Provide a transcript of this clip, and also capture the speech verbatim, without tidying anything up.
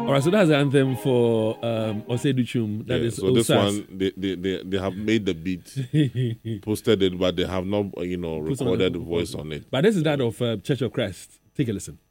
All right, so that's the anthem for um, Osedu Chum. That Yeah, is so this Osas. one, they, they, they, they have made the beat, posted it, but they have not, you know, Put on recorded the- the voice on it. But this is that of uh, Church of Christ. Take a listen.